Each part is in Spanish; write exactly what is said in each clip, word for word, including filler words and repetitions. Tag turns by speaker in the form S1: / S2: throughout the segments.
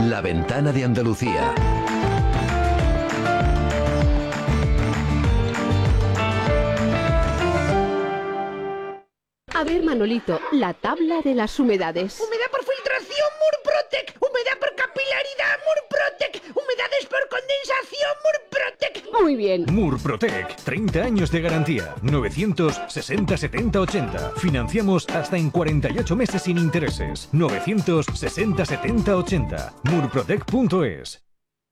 S1: La Ventana de Andalucía.
S2: A ver, Manolito, la tabla de las humedades.
S3: Humedad por filtración, Murprotec. Humedad por capilaridad, Murprotec. Humedades por condensación, Murprotec.
S2: Muy bien.
S4: Murprotec, treinta años de garantía. novecientos sesenta setenta ochenta. Financiamos hasta en cuarenta y ocho meses sin intereses. novecientos sesenta setenta ochenta. murprotec punto es.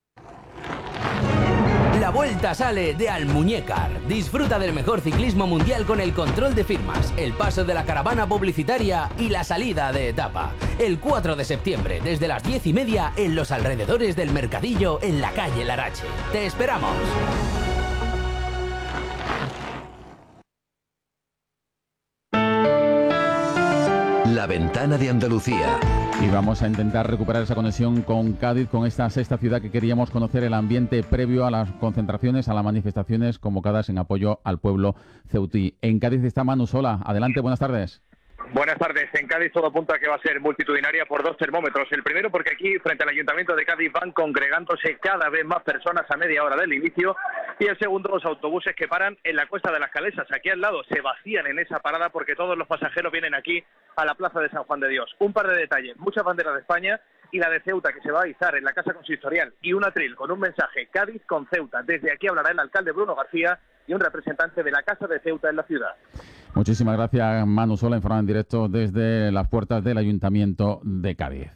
S5: La vuelta sale de Almuñécar. Disfruta del mejor ciclismo mundial con el control de firmas, el paso de la caravana publicitaria y la salida de etapa. El cuatro de septiembre, desde las diez y media, en los alrededores del Mercadillo, en la calle Larache. ¡Te esperamos!
S1: La Ventana de Andalucía.
S6: Y vamos a intentar recuperar esa conexión con Cádiz, con esta sexta ciudad que queríamos conocer el ambiente previo a las concentraciones, a las manifestaciones convocadas en apoyo al pueblo ceutí. En Cádiz está Manu Sola. Adelante, buenas tardes.
S7: Buenas tardes. En Cádiz todo apunta a que va a ser multitudinaria por dos termómetros. El primero porque aquí, frente al Ayuntamiento de Cádiz, van congregándose cada vez más personas a media hora del inicio. Y el segundo, los autobuses que paran en la Cuesta de las Calesas. Aquí al lado se vacían en esa parada porque todos los pasajeros vienen aquí a la Plaza de San Juan de Dios. Un par de detalles, muchas banderas de España y la de Ceuta que se va a izar en la Casa Consistorial y un atril con un mensaje Cádiz con Ceuta. Desde aquí hablará el alcalde Bruno García y un representante de la Casa de Ceuta en la ciudad. Muchísimas gracias, Manu Sola, informando en directo desde las puertas del Ayuntamiento de Cádiz.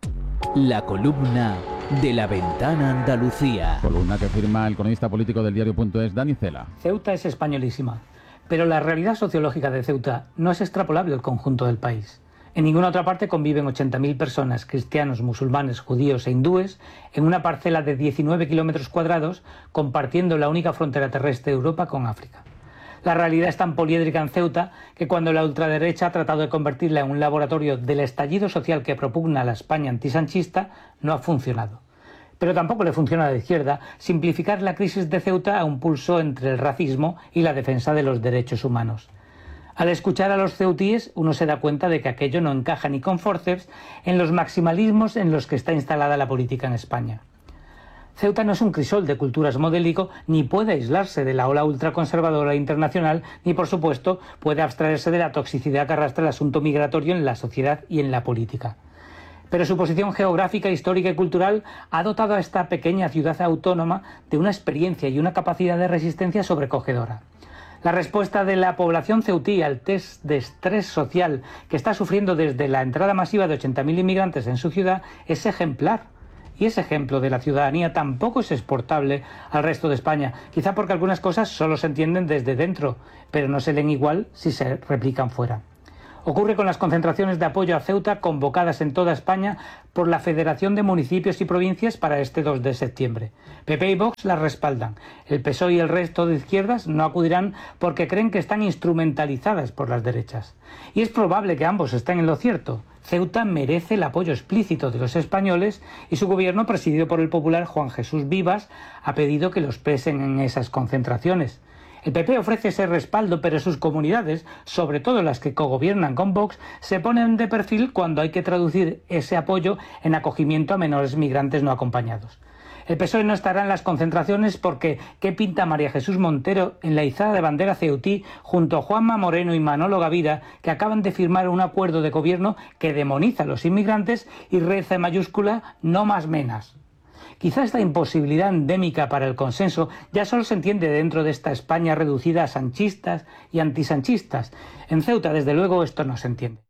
S8: La columna de La Ventana Andalucía.
S6: Columna que firma el cronista político del diario.es, Dani Cela.
S9: Ceuta es españolísima, pero la realidad sociológica de Ceuta no es extrapolable al conjunto del país. En ninguna otra parte conviven ochenta mil personas, cristianos, musulmanes, judíos e hindúes, en una parcela de diecinueve kilómetros cuadrados, compartiendo la única frontera terrestre de Europa con África. La realidad es tan poliédrica en Ceuta que cuando la ultraderecha ha tratado de convertirla en un laboratorio del estallido social que propugna la España antisanchista, no ha funcionado. Pero tampoco le funciona a la izquierda simplificar la crisis de Ceuta a un pulso entre el racismo y la defensa de los derechos humanos. Al escuchar a los ceutíes, uno se da cuenta de que aquello no encaja ni con forceps en los maximalismos en los que está instalada la política en España. Ceuta no es un crisol de culturas modélico, ni puede aislarse de la ola ultraconservadora internacional, ni por supuesto puede abstraerse de la toxicidad que arrastra el asunto migratorio en la sociedad y en la política. Pero su posición geográfica, histórica y cultural ha dotado a esta pequeña ciudad autónoma de una experiencia y una capacidad de resistencia sobrecogedora. La respuesta de la población ceutí al test de estrés social que está sufriendo desde la entrada masiva de ochenta mil inmigrantes en su ciudad es ejemplar. Y ese ejemplo de la ciudadanía tampoco es exportable al resto de España, quizá porque algunas cosas solo se entienden desde dentro, pero no se leen igual si se replican fuera. Ocurre con las concentraciones de apoyo a Ceuta convocadas en toda España por la Federación de Municipios y Provincias para este dos de septiembre. P P y Vox las respaldan. El P S O E y el resto de izquierdas no acudirán porque creen que están instrumentalizadas por las derechas. Y es probable que ambos estén en lo cierto. Ceuta merece el apoyo explícito de los españoles y su gobierno, presidido por el popular Juan Jesús Vivas, ha pedido que los pesen en esas concentraciones. El P P ofrece ese respaldo, pero sus comunidades, sobre todo las que cogobiernan con Vox, se ponen de perfil cuando hay que traducir ese apoyo en acogimiento a menores migrantes no acompañados. El P S O E no estará en las concentraciones porque ¿qué pinta María Jesús Montero en la izada de bandera ceutí junto a Juanma Moreno y Manolo Gavira, que acaban de firmar un acuerdo de gobierno que demoniza a los inmigrantes y reza en mayúscula no más menas? Quizá esta imposibilidad endémica para el consenso ya solo se entiende dentro de esta España reducida a sanchistas y antisanchistas. En Ceuta, desde luego, esto no se entiende.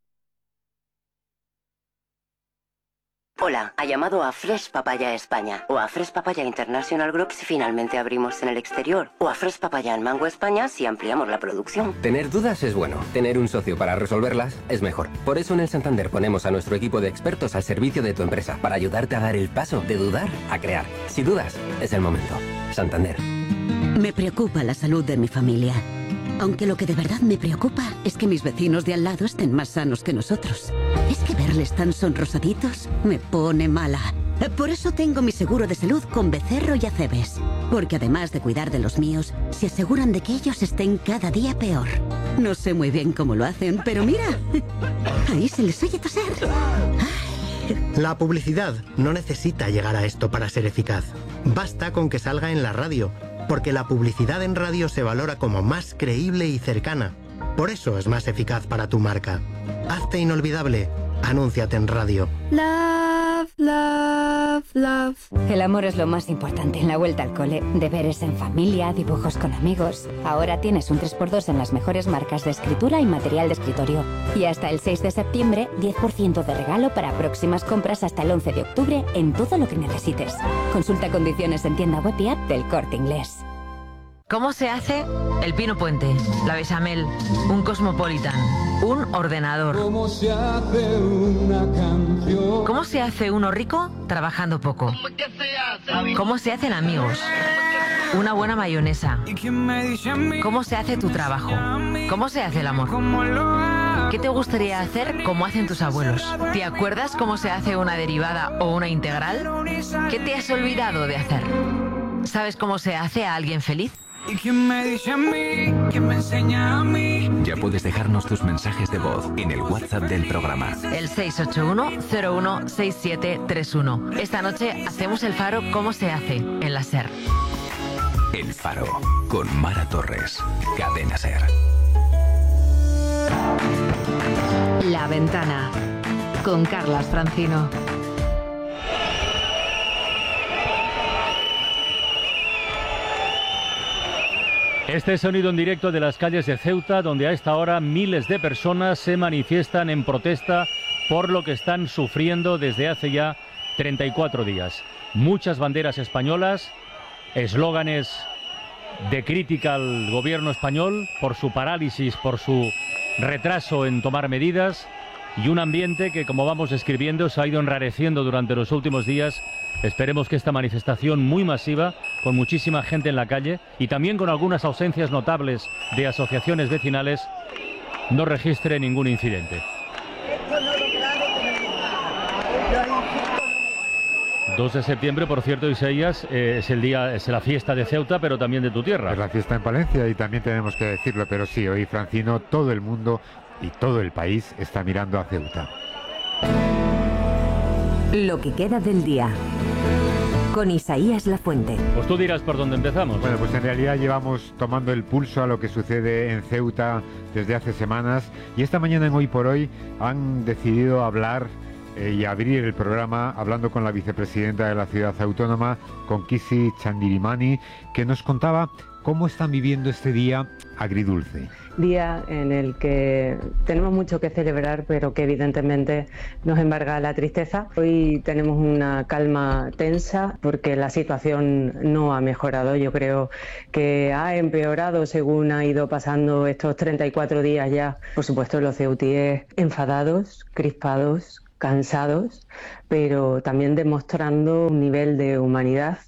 S10: Hola, ha llamado a Fresh Papaya España o a Fresh Papaya International Group si finalmente abrimos en el exterior o a Fresh Papaya en Mango España si ampliamos la producción.
S11: Tener dudas es bueno, tener un socio para resolverlas es mejor. Por eso en el Santander ponemos a nuestro equipo de expertos al servicio de tu empresa para ayudarte a dar el paso de dudar a crear. Si dudas, es el momento. Santander.
S12: Me preocupa la salud de mi familia. Aunque lo que de verdad me preocupa es que mis vecinos de al lado estén más sanos que nosotros. Es que verles tan sonrosaditos me pone mala. Por eso tengo mi seguro de salud con Becerro y Acebes. Porque además de cuidar de los míos, se aseguran de que ellos estén cada día peor. No sé muy bien cómo lo hacen, pero mira, ahí se les oye toser. Ay.
S13: La publicidad no necesita llegar a esto para ser eficaz. Basta con que salga en la radio, porque la publicidad en radio se valora como más creíble y cercana. Por eso es más eficaz para tu marca. Hazte inolvidable. Anúnciate en radio.
S14: Love, love, love. El amor es lo más importante en la vuelta al cole. Deberes en familia, dibujos con amigos. Ahora tienes un tres por dos en las mejores marcas de escritura y material de escritorio. Y hasta el seis de septiembre, diez por ciento de regalo para próximas compras hasta el once de octubre en todo lo que necesites. Consulta condiciones en tienda web y app del Corte Inglés.
S15: ¿Cómo se hace el pino puente, la bechamel, un cosmopolitan, un ordenador? ¿Cómo se hace una canción? ¿Cómo se hace uno rico trabajando poco? ¿Cómo se hacen amigos? Una buena mayonesa. ¿Cómo se hace tu trabajo? ¿Cómo se hace el amor? ¿Qué te gustaría hacer como hacen tus abuelos? ¿Te acuerdas cómo se hace una derivada o una integral? ¿Qué te has olvidado de hacer? ¿Sabes cómo se hace a alguien feliz?
S16: ¿Y quién me dice a mí? ¿Quién me enseña a mí?
S17: Ya puedes dejarnos tus mensajes de voz en el WhatsApp del programa.
S15: El seis ocho uno cero uno seis siete tres uno. Esta noche hacemos el Faro ¿Cómo se hace? En la SER.
S17: El Faro, con Mara Torres. Cadena SER.
S15: La Ventana, con Carlas Francino.
S18: Este es sonido en directo de las calles de Ceuta, donde a esta hora miles de personas se manifiestan en protesta por lo que están sufriendo desde hace ya treinta y cuatro días. Muchas banderas españolas, eslóganes de crítica al gobierno español por su parálisis, por su retraso en tomar medidas, y un ambiente que, como vamos describiendo, se ha ido enrareciendo durante los últimos días. Esperemos que esta manifestación muy masiva, con muchísima gente en la calle y también con algunas ausencias notables de asociaciones vecinales, no registre ningún incidente. dos de septiembre, por cierto, Isaías, eh, es el día, es la fiesta de Ceuta, pero también de tu tierra.
S19: Es la fiesta en Palencia y también tenemos que decirlo, pero sí, hoy, Francino, todo el mundo y todo el país está mirando a Ceuta.
S20: Lo que queda del día, con Isaías Lafuente.
S18: Pues tú dirás por dónde empezamos.
S19: Bueno, pues en realidad llevamos tomando el pulso a lo que sucede en Ceuta desde hace semanas, y esta mañana en Hoy por Hoy han decidido hablar eh, y abrir el programa hablando con la vicepresidenta de la ciudad autónoma, con Kisi Chandirimani, que nos contaba cómo están viviendo este día agridulce.
S21: Día en el que tenemos mucho que celebrar, pero que evidentemente nos embarga la tristeza. Hoy tenemos una calma tensa porque la situación no ha mejorado. Yo creo que ha empeorado según ha ido pasando estos treinta y cuatro días ya. Por supuesto, los ceutíes enfadados, crispados, cansados, pero también demostrando un nivel de humanidad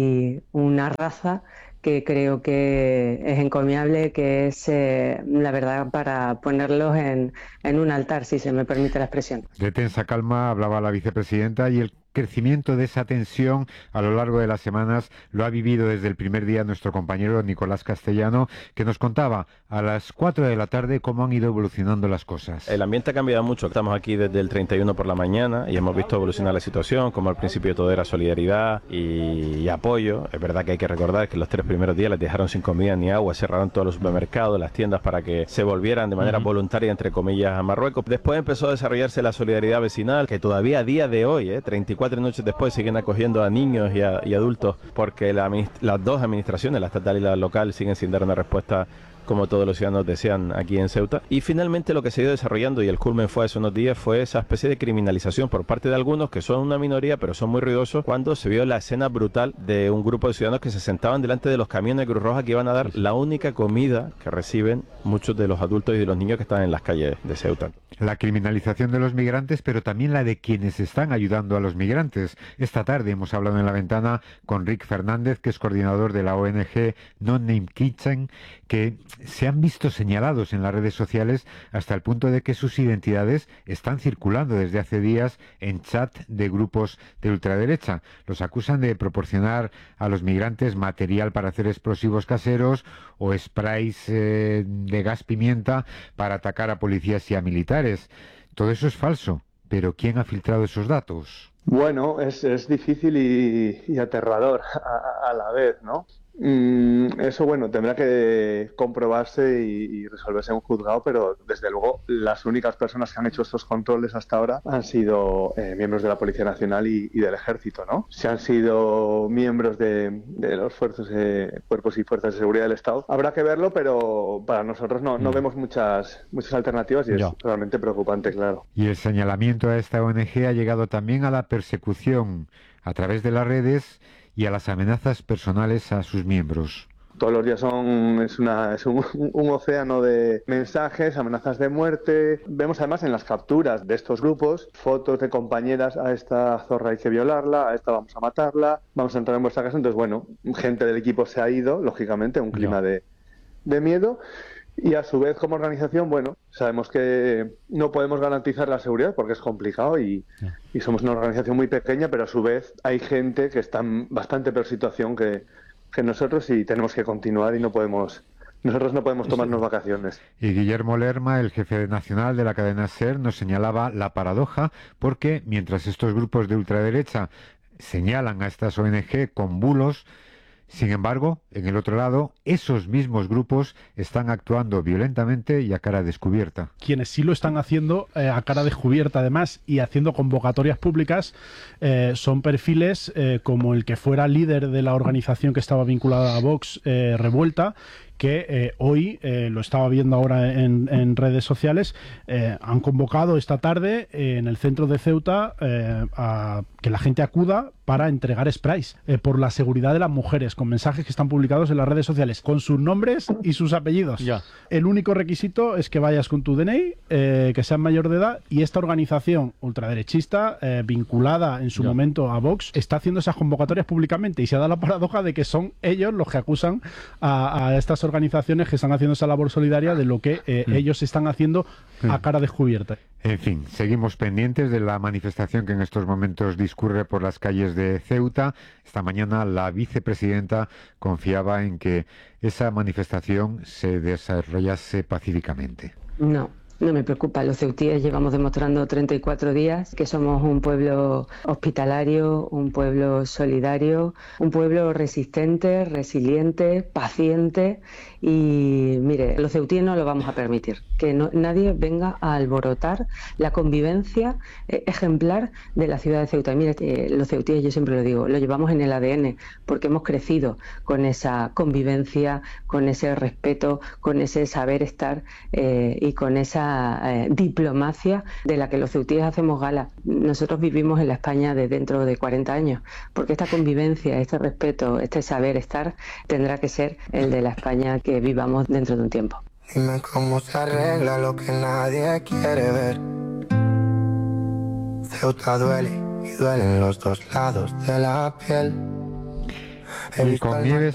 S21: y una raza que creo que es encomiable, que es, eh, la verdad, para ponerlos en, en un altar, si se me permite la expresión.
S19: De tensa calma hablaba la vicepresidenta, y el crecimiento de esa tensión a lo largo de las semanas lo ha vivido desde el primer día nuestro compañero Nicolás Castellano, que nos contaba a las cuatro de la tarde cómo han ido evolucionando las cosas.
S22: El ambiente ha cambiado mucho. Estamos aquí desde el treinta y uno por la mañana y hemos visto evolucionar la situación, como al principio todo era solidaridad y, y apoyo. Es verdad que hay que recordar que los tres primeros días les dejaron sin comida ni agua, cerraron todos los supermercados, las tiendas, para que se volvieran de manera uh-huh. voluntaria, entre comillas, a Marruecos. Después empezó a desarrollarse la solidaridad vecinal, que todavía a día de hoy, eh, treinta y cuatro noches después, siguen acogiendo a niños y, a, y adultos, porque la, las dos administraciones, la estatal y la local, siguen sin dar una respuesta como todos los ciudadanos desean aquí en Ceuta. Y finalmente lo que se ha ido desarrollando, y el culmen fue hace unos días, fue esa especie de criminalización por parte de algunos, que son una minoría pero son muy ruidosos, cuando se vio la escena brutal de un grupo de ciudadanos que se sentaban delante de los camiones de Cruz Roja que iban a dar la única comida que reciben muchos de los adultos y de los niños que están en las calles de Ceuta.
S19: La criminalización de los migrantes, pero también la de quienes están ayudando a los migrantes. Esta tarde hemos hablado en La Ventana con Rick Fernández, que es coordinador de la O N G No Name Kitchen, que se han visto señalados en las redes sociales hasta el punto de que sus identidades están circulando desde hace días en chat de grupos de ultraderecha. Los acusan de proporcionar a los migrantes material para hacer explosivos caseros o sprays eh, de gas pimienta para atacar a policías y a militares. Todo eso es falso, pero ¿quién ha filtrado esos datos?
S2: Bueno, es, es difícil y, y aterrador a, a la vez, ¿no? Mm, eso, bueno, tendrá que comprobarse y, y resolverse en un juzgado, pero desde luego las únicas personas que han hecho estos controles hasta ahora han sido eh, miembros de la Policía Nacional y, y del Ejército, ¿no? Si han sido miembros de, de los fuerzas, eh, cuerpos y fuerzas de seguridad del Estado, habrá que verlo, pero para nosotros no, no vemos muchas, muchas alternativas y es
S19: Ya.
S2: realmente preocupante, claro.
S19: Y el señalamiento a esta O N G ha llegado también a la persecución a través de las redes y a las amenazas personales a sus miembros.
S2: Todos los días son es, una, es un, un océano de mensajes, amenazas de muerte. Vemos además en las capturas de estos grupos fotos de compañeras: a esta zorra hay que violarla, a esta vamos a matarla, vamos a entrar en vuestra casa. Entonces, bueno, gente del equipo se ha ido, lógicamente, un clima de, de miedo. Y a su vez, como organización, bueno, sabemos que no podemos garantizar la seguridad porque es complicado y, y somos una organización muy pequeña, pero a su vez hay gente que está en bastante peor situación que, que nosotros y tenemos que continuar y no podemos, nosotros no podemos tomarnos vacaciones.
S19: Y Guillermo Lerma, el jefe nacional de la cadena SER, nos señalaba la paradoja porque mientras estos grupos de ultraderecha señalan a estas O N G con bulos, sin embargo, en el otro lado, esos mismos grupos están actuando violentamente y a cara descubierta.
S3: Quienes sí lo están haciendo eh, a cara descubierta además y haciendo convocatorias públicas eh, son perfiles eh, como el que fuera líder de la organización que estaba vinculada a Vox, eh, Revuelta, que eh, hoy, eh, lo estaba viendo ahora en, en redes sociales, eh, han convocado esta tarde eh, en el centro de Ceuta eh, a que la gente acuda para entregar sprays eh, por la seguridad de las mujeres, con mensajes que están publicados en las redes sociales, con sus nombres y sus apellidos.
S18: Ya.
S3: El único requisito es que vayas con tu D N I, eh, que seas mayor de edad, y esta organización ultraderechista, eh, vinculada en su
S18: Ya.
S3: momento a Vox, está haciendo esas convocatorias públicamente y se da la paradoja de que son ellos los que acusan a, a estas organizaciones que están haciendo esa labor solidaria de lo que eh,
S19: Mm.
S3: ellos están haciendo a cara descubierta.
S19: En fin, seguimos pendientes de la manifestación que en estos momentos discurre por las calles de Ceuta. Esta mañana la vicepresidenta confiaba en que esa manifestación se desarrollase pacíficamente.
S21: No. No me preocupa, los ceutíes llevamos demostrando treinta y cuatro días que somos un pueblo hospitalario, un pueblo solidario, un pueblo resistente, resiliente, paciente y mire, los ceutíes no lo vamos a permitir, que no, nadie venga a alborotar la convivencia eh, ejemplar de la ciudad de Ceuta. Y mire, eh, los ceutíes, yo siempre lo digo, lo llevamos en el A D N porque hemos crecido con esa convivencia, con ese respeto, con ese saber estar eh, y con esa Eh, diplomacia de la que los ceutíes hacemos gala. Nosotros vivimos en la España de dentro de cuarenta años, porque esta convivencia, este respeto, este saber estar tendrá que ser el de la España que vivamos dentro de un tiempo.
S23: Dime cómo se arregla lo que nadie quiere ver. Ceuta duele y duelen los dos lados de la piel.
S19: Y con Nieves